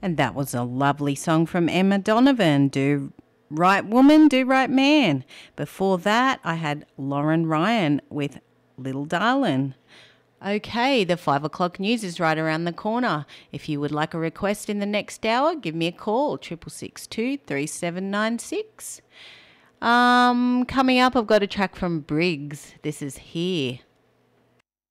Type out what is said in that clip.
And that was a lovely song from Emma Donovan, Do Right Woman, Do Right Man. Before that, I had Lauren Ryan with Little Darlin'. Okay, the 5 o'clock news is right around the corner. If you would like a request in the next hour, give me a call, 6662 3796. Coming up, I've got a track from Briggs. This is Here.